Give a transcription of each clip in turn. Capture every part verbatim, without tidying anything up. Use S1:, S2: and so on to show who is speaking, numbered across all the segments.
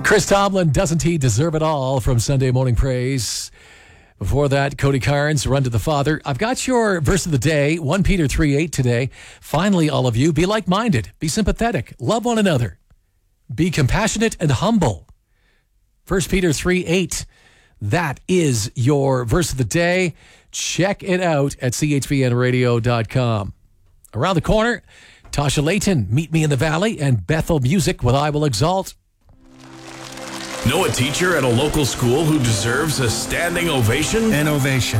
S1: Chris Tomlin, Doesn't He Deserve It All, from Sunday Morning Praise. Before that, Cody Carnes, Run to the Father. I've got your verse of the day, First Peter three eight today. Finally, all of you, be like-minded, be sympathetic, love one another, be compassionate and humble. First Peter three eight, that is your verse of the day. Check it out at c h v n radio dot com. Around the corner, Tasha Layton, Meet Me in the Valley, and Bethel Music with I Will Exalt.
S2: Know a teacher at a local school who deserves a standing ovation?
S3: An ovation.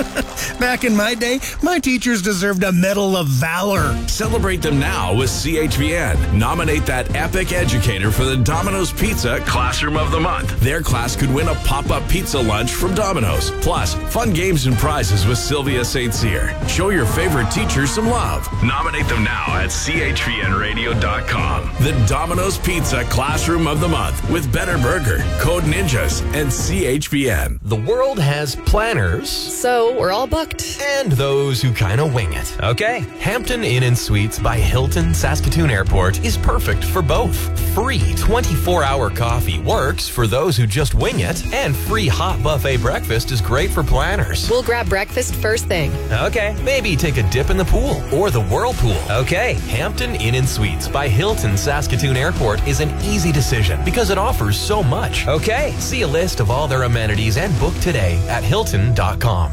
S3: Back in my day, my teachers deserved a Medal of Valor.
S2: Celebrate them now with C H V N. Nominate that epic educator for the Domino's Pizza Classroom of the Month. Their class could win a pop-up pizza lunch from Domino's. Plus, fun games and prizes with Sylvia Saint Cyr. Show your favorite teacher some love. Nominate them now at c h v n radio dot com. The Domino's Pizza Classroom of the Month with Better Burger, Code Ninjas, and C H V N.
S4: The world has planners.
S5: So we're all booked.
S4: And those who kind of wing it. Okay, Hampton Inn and Suites by Hilton Saskatoon Airport is perfect for both. Free twenty-four hour coffee works for those who just wing it. And free hot buffet breakfast is great for planners.
S5: We'll grab breakfast first thing.
S4: Okay, maybe take a dip in the pool or the whirlpool. Okay, Hampton Inn and Suites by Hilton Saskatoon Airport is an easy decision because it offers so much. Okay, see a list of all their amenities and book today at hilton dot com.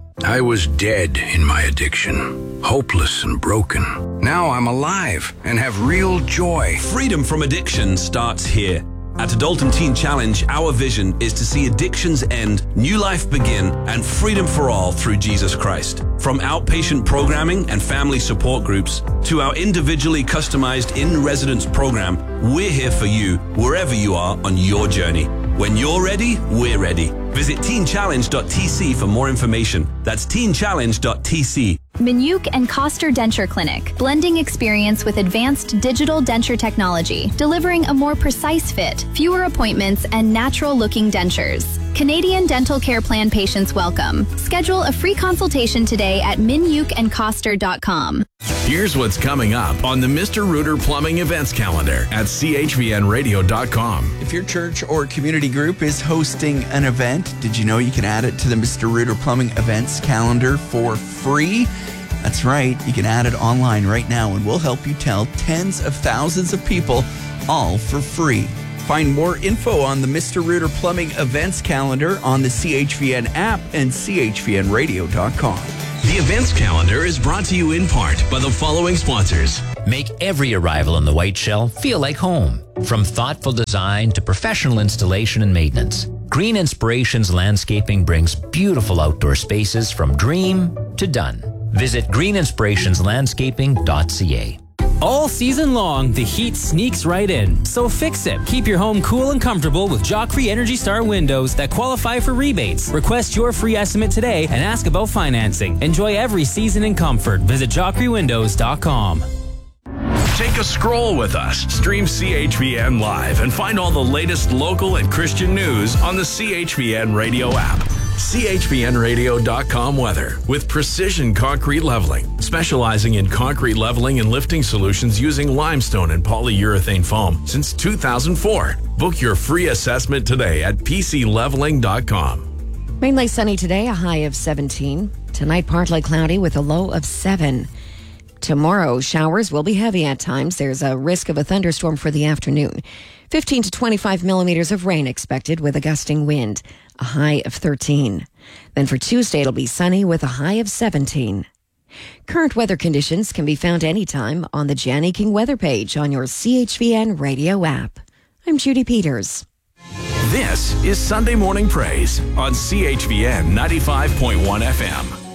S6: I was dead in my addiction, hopeless and broken. Now I'm alive and have real joy.
S7: Freedom from addiction starts here. At Adultum Teen Challenge, our vision is to see addictions end, new life begin, and freedom for all through Jesus Christ. From outpatient programming and family support groups to our individually customized in-residence program, we're here for you wherever you are on your journey. When you're ready, we're ready. Visit teen challenge dot t c for more information. That's teen challenge dot t c.
S8: Minuk and Coster Denture Clinic, blending experience with advanced digital denture technology, delivering a more precise fit, fewer appointments, and natural-looking dentures. Canadian Dental Care Plan patients welcome. Schedule a free consultation today at minuk and coster dot com.
S2: Here's what's coming up on the Mister Rooter Plumbing events calendar at c h v n radio dot com.
S9: If your church or community group is hosting an event, did you know you can add it to the Mister Rooter Plumbing events calendar for free? That's right, you can add it online right now and we'll help you tell tens of thousands of people, all for free. Find more info on the Mister Rooter Plumbing events calendar on the C H V N app and c h v n radio dot com.
S7: The events calendar is brought to you in part by the following sponsors.
S10: Make every arrival in the White Shell feel like home. From thoughtful design to professional installation and maintenance, Green Inspirations Landscaping brings beautiful outdoor spaces from dream to done. Visit green inspirations landscaping dot c a.
S11: All season long, the heat sneaks right in. So fix it. Keep your home cool and comfortable with Joffrey Energy Star windows that qualify for rebates. Request your free estimate today and ask about financing. Enjoy every season in comfort. Visit joffrey windows dot com.
S2: Take a stroll with us. Stream C H V N Live and find all the latest local and Christian news on the C H V N Radio app. c h v n radio dot com weather with Precision Concrete Leveling, specializing in concrete leveling and lifting solutions using limestone and polyurethane foam since two thousand four. Book your free assessment today at p c leveling dot com.
S12: Mainly sunny today, a high of seventeen. Tonight, partly cloudy with a low of seven. Tomorrow, showers will be heavy at times. There's a risk of a thunderstorm for the afternoon. fifteen to twenty-five millimeters of rain expected with a gusting wind, a high of thirteen. Then for Tuesday, it'll be sunny with a high of seventeen. Current weather conditions can be found anytime on the Janny King weather page on your C H V N radio app. I'm Judy Peters.
S2: This is Sunday Morning Praise on C H V N ninety-five point one F M.